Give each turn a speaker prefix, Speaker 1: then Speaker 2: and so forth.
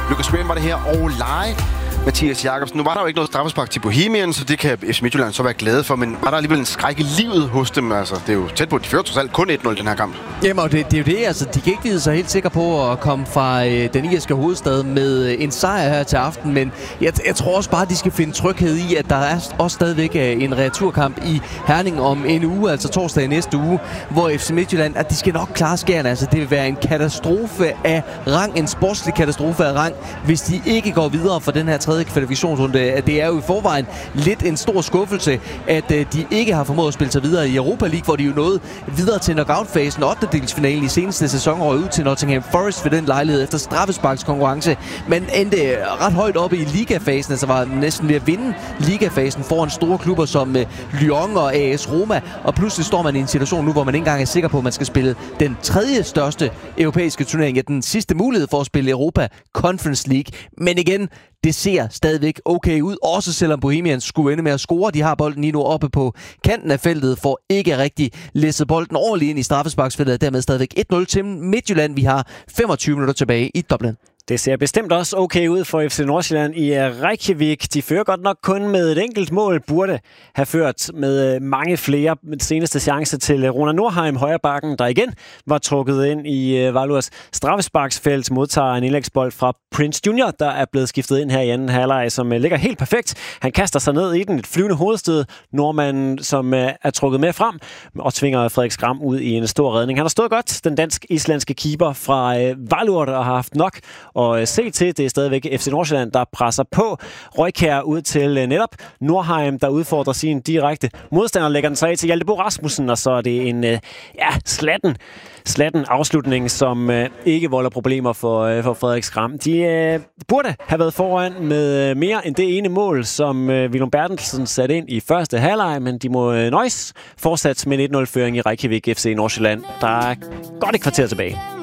Speaker 1: Lukas Graham var det her, og lege Mathias Jakobsen. Nu var der jo ikke noget straffespark til Bohemian, så det kan FC Midtjylland så være glade for, men var der alligevel en skræk i livet hos dem? Altså, det er jo tæt på, de fører trods alt kun 1-0 den her kamp.
Speaker 2: Jamen, og det er jo det, altså, de kan ikke vide sig helt sikre på at komme fra den irske hovedstad med en sejr her til aften, men jeg tror også bare, at de skal finde tryghed i, at der er også stadigvæk en returkamp i Herning om en uge, altså torsdag i næste uge, hvor FC Midtjylland, at de skal nok klare skærene. Altså, det vil være en katastrofe af rang, en sportslig katastrofe af rang, hvis de ikke går videre for den her tredje kvalifikationsrunde. Det er jo i forvejen lidt en stor skuffelse, at de ikke har formået at spille sig videre i Europa League, hvor de jo nåede videre til knockout-fasen, 8-delsfinalen i seneste sæson, og ud til Nottingham Forest ved den lejlighed efter straffesparkskonkurrence, men endte ret højt oppe i ligafasen, altså var næsten ved at vinde ligafasen foran store klubber som Lyon og AS Roma, og pludselig står man i en situation nu, hvor man ikke engang er sikker på, at man skal spille den tredje største europæiske turnering, ja, den sidste mulighed for at spille Europa Conference League. Men igen, det ser stadigvæk okay ud, også selvom Bohemians skulle ende med at score. De har bolden lige nu oppe på kanten af feltet, for ikke rigtig læsset bolden ordentligt ind i straffesparksfeltet, og dermed stadigvæk 1-0 til Midtjylland. Vi har 25 minutter tilbage i Dublin.
Speaker 3: Det ser bestemt også okay ud for FC Nordsjælland i Reykjavik. De fører godt nok kun med et enkelt mål, burde have ført med mange flere. Den seneste chance til Rona Norheim, højrebakken, der igen var trukket ind i Valurs straffesparksfelt, modtager en indlægsbold fra Prince Junior, der er blevet skiftet ind her i anden halvleg, som ligger helt perfekt. Han kaster sig ned i den, et flyvende hovedstød. Nordmanden, som er trukket med frem, og tvinger Frederik Skram ud i en stor redning. Han har stået godt, den dansk-islandske keeper fra Valur, der har haft nok og se til. Det er stadigvæk FC Nordsjælland, der presser på. Røykjær ud til netop Norheim, der udfordrer sin direkte modstander, lægger den sig af til Hjalte Bo Rasmussen, og så er det en slatten afslutning, som ikke volder problemer for Frederik Skram. De burde have været foran med mere end det ene mål, som Willum Bertelsen satte ind i første halvleg, men de må nøjes fortsat med en 1-0-føring i Reykjavik FC Nordsjælland. Der er godt et kvarter tilbage.